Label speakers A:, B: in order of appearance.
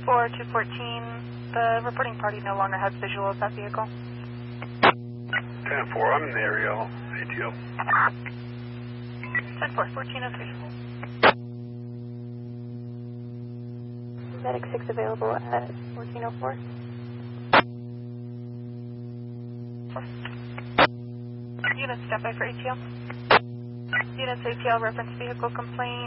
A: For 214, the reporting party no longer has visual of that vehicle.
B: 10-4, I'm in the area, ATO.
A: 10-4, 1403. Medic 6 available at 1404. Units, stand by for ATL. Units, ATL reference vehicle complaint.